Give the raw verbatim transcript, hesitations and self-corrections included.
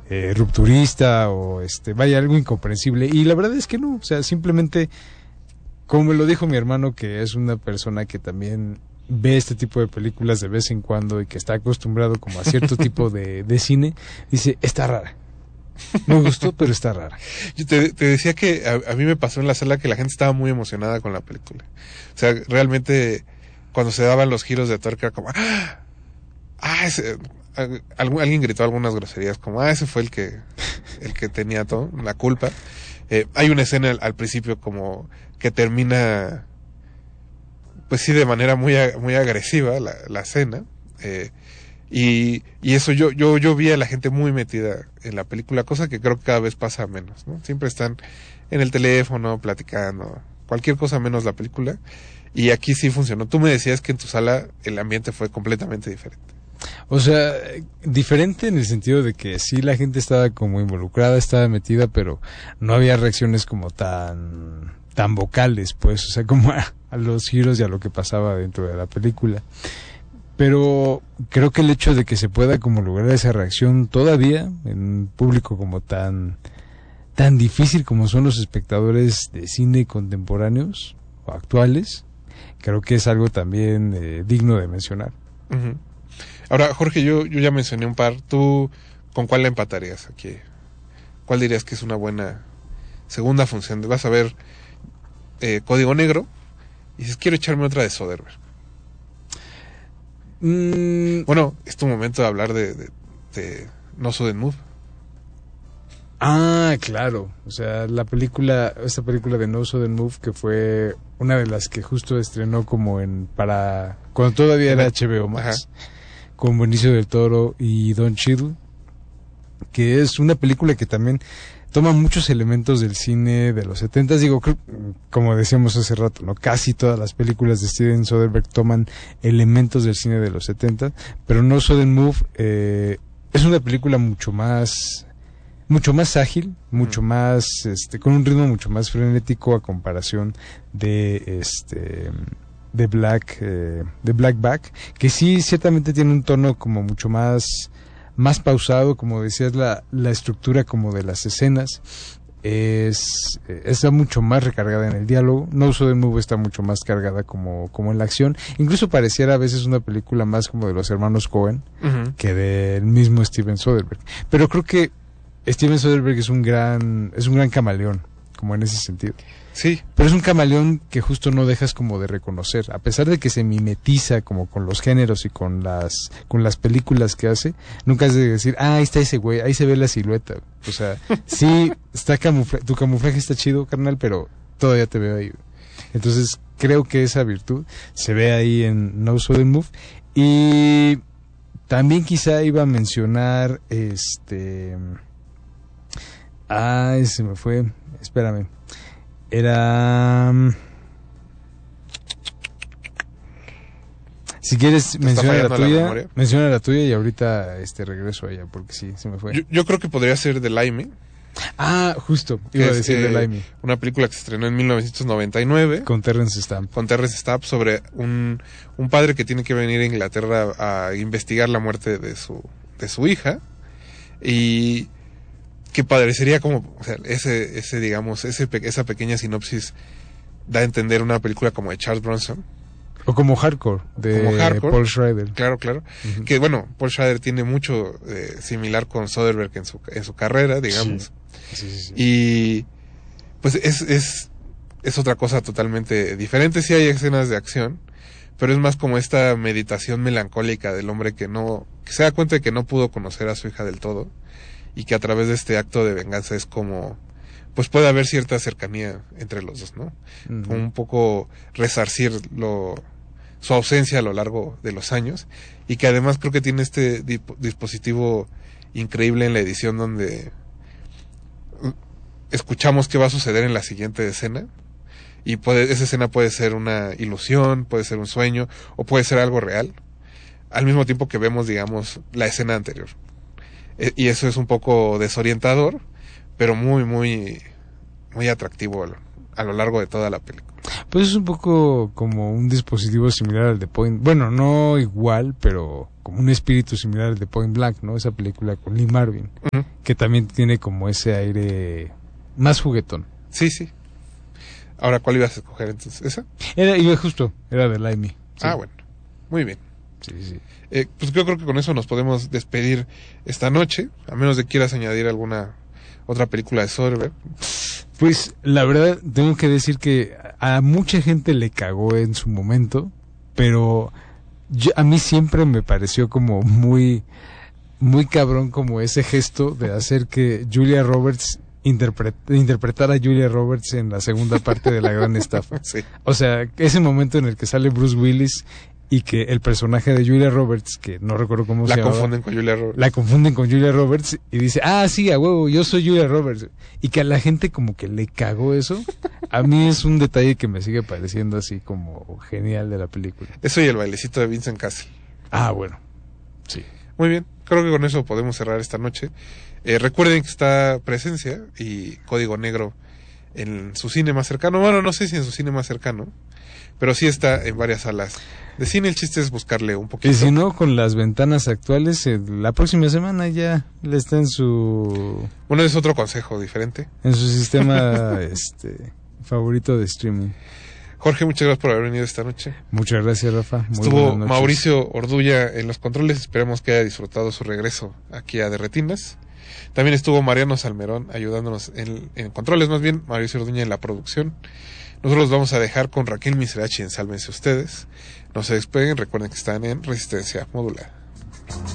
eh, rupturista o este vaya algo incomprensible, y la verdad es que no, o sea, simplemente, como me lo dijo mi hermano, que es una persona que también ve este tipo de películas de vez en cuando y que está acostumbrado como a cierto tipo de, de cine, dice, está rara. Me gustó, pero está rara. Yo te, te decía que a, a mí me pasó en la sala que la gente estaba muy emocionada con la película. O sea, realmente cuando se daban los giros de tuerca era como, ¡ah! ah ese, a, algún, alguien gritó algunas groserías como, ah, ese fue el que el que tenía todo, la culpa. Eh, hay una escena al, al principio como que termina, pues sí, de manera muy muy agresiva la, la escena. Eh, Y, y eso yo, yo, yo vi a la gente muy metida en la película, cosa que creo que cada vez pasa menos, ¿no? Siempre están en el teléfono, platicando, cualquier cosa menos la película. Y aquí sí funcionó. Tú me decías que en tu sala el ambiente fue completamente diferente. O sea, diferente en el sentido de que sí la gente estaba como involucrada, estaba metida, pero no había reacciones como tan, tan vocales, pues, o sea, como a, a los giros y a lo que pasaba dentro de la película. Pero creo que el hecho de que se pueda como lograr esa reacción todavía en un público como tan tan difícil como son los espectadores de cine contemporáneos o actuales, creo que es algo también eh, digno de mencionar. Uh-huh. Ahora, Jorge, yo yo ya mencioné un par. ¿Tú con cuál la empatarías aquí? ¿Cuál dirías que es una buena segunda función? Vas a ver eh, Código Negro y dices, quiero echarme otra de Soderbergh. Mm. Bueno, es tu momento de hablar de, de, de No Sudden Move. Ah, claro. O sea, la película, esta película de No Sudden Move, que fue una de las que justo estrenó como en para cuando todavía era H B O Max, con Benicio del Toro y Don Cheadle, que es una película que también toma muchos elementos del cine de los setentas, digo, como decíamos hace rato, no, casi todas las películas de Steven Soderbergh toman elementos del cine de los setenta, pero No Sudden Move eh, es una película mucho más mucho más ágil, mucho mm. más este con un ritmo mucho más frenético a comparación de este de Black eh, de Blackback, que sí ciertamente tiene un tono como mucho más más pausado, como decías, la, la estructura como de las escenas es está mucho más recargada en el diálogo. No Sudden Move está mucho más cargada como, como en la acción, incluso pareciera a veces una película más como de los hermanos Coen uh-huh. que del mismo Steven Soderbergh, pero creo que Steven Soderbergh es un gran es un gran camaleón, como en ese sentido. Sí. Pero es un camaleón que justo no dejas como de reconocer, a pesar de que se mimetiza como con los géneros y con las con las películas que hace, nunca has de decir, ah, ahí está ese güey, ahí se ve la silueta. O sea, sí, está camufla- tu camuflaje está chido, carnal, pero todavía te veo ahí. Entonces, creo que esa virtud se ve ahí en No Sudden Move. Y también quizá iba a mencionar, este... Ay, se me fue, espérame. Era... Si quieres, menciona la tuya, la menciona la tuya y ahorita este regreso a ella, porque sí, se me fue. Yo, yo creo que podría ser The Limey. Ah, justo, iba a decir eh, The Limey. Una película que se estrenó en mil novecientos noventa y nueve. Con Terrence Stamp. Con Terrence Stamp, sobre un, un padre que tiene que venir a Inglaterra a investigar la muerte de su, de su hija. Y que parecería como, o sea, ese, ese digamos, ese, esa pequeña sinopsis da a entender una película como de Charles Bronson. O como Hardcore, de como Hardcore, Paul Schrader. Claro, claro. Uh-huh. Que bueno, Paul Schrader tiene mucho eh, similar con Soderbergh en su, en su carrera, digamos. Sí. Sí, sí, sí. Y pues es, es, es otra cosa totalmente diferente. Sí hay escenas de acción, pero es más como esta meditación melancólica del hombre que no, que se da cuenta de que no pudo conocer a su hija del todo. Y que a través de este acto de venganza es como, pues puede haber cierta cercanía entre los dos, ¿no? Uh-huh. Como un poco resarcir lo, su ausencia a lo largo de los años, y que además creo que tiene este dip- dispositivo increíble en la edición donde escuchamos qué va a suceder en la siguiente escena, y puede, esa escena puede ser una ilusión, puede ser un sueño, o puede ser algo real, al mismo tiempo que vemos, digamos, la escena anterior. Y eso es un poco desorientador, pero muy, muy, muy atractivo a lo, a lo largo de toda la película. Pues es un poco como un dispositivo similar al de Point... Bueno, no igual, pero como un espíritu similar al de Point Blank, ¿no? Esa película con Lee Marvin, uh-huh. que también tiene como ese aire más juguetón. Sí, sí. Ahora, ¿cuál ibas a escoger entonces? ¿Esa? Era, iba justo, era de Limey. Sí. Ah, bueno. Muy bien. Sí, sí. Eh, pues yo creo que con eso nos podemos despedir esta noche, a menos de que quieras añadir alguna otra película de Soderbergh. Pues la verdad tengo que decir que a mucha gente le cagó en su momento, pero yo, a mí siempre me pareció como muy muy cabrón como ese gesto de hacer que Julia Roberts interpret, interpretar a Julia Roberts en la segunda parte de La Gran Estafa. Sí. O sea, ese momento en el que sale Bruce Willis y que el personaje de Julia Roberts, que no recuerdo cómo la se llama, la confunden con Julia Roberts. La confunden con Julia Roberts y dice, ah, sí, a huevo, yo soy Julia Roberts. Y que a la gente como que le cagó eso. A mí es un detalle que me sigue pareciendo así como genial de la película. Eso y el bailecito de Vincent Cassel. Ah, bueno. Sí. Muy bien, creo que con eso podemos cerrar esta noche. Eh, recuerden que está Presencia y Código Negro en su cine más cercano. Bueno, no sé si en su cine más cercano, pero sí está en varias salas de cine. El chiste es buscarle un poquito. Y si no, con las ventanas actuales, eh, la próxima semana ya le está en su... Bueno, es otro consejo diferente. En su sistema este favorito de streaming. Jorge, muchas gracias por haber venido esta noche. Muchas gracias, Rafa. Muy Estuvo Mauricio Orduña en los controles. Esperemos que haya disfrutado su regreso aquí a De Retinas. También estuvo Mariano Salmerón ayudándonos en, en controles, más bien Mauricio Orduña en la producción. Nosotros los vamos a dejar con Raquel Miserachi en Sálvense Ustedes. No se despeguen, recuerden que están en Resistencia Modulada.